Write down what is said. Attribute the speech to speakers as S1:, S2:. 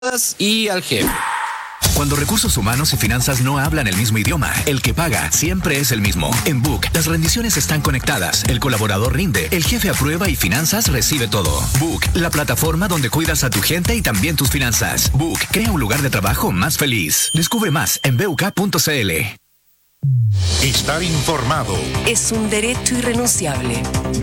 S1: y al jefe.
S2: Cuando recursos humanos y finanzas no hablan el mismo idioma, el que paga siempre es el mismo. En Book, las rendiciones están conectadas, el colaborador rinde, el jefe aprueba y finanzas recibe todo. Book, la plataforma donde cuidas a tu gente y también tus finanzas. Book, crea un lugar de trabajo más feliz. Descubre más en buk.cl.
S3: Estar informado
S4: es un derecho irrenunciable.